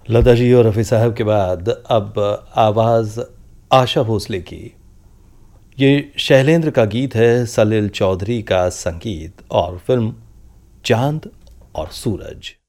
लता जी और रफ़ी साहब के बाद अब आवाज़ आशा भोसले की। ये शैलेंद्र का गीत है, सलिल चौधरी का संगीत और फिल्म चांद और सूरज।